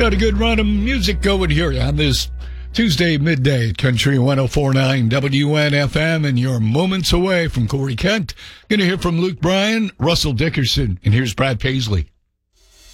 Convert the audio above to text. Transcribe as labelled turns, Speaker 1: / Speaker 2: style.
Speaker 1: Got a good run of music going here on this Tuesday midday. Country 104.9 WNFM, and you're moments away from Corey Kent. Going to hear from Luke Bryan, Russell Dickerson, and here's Brad Paisley.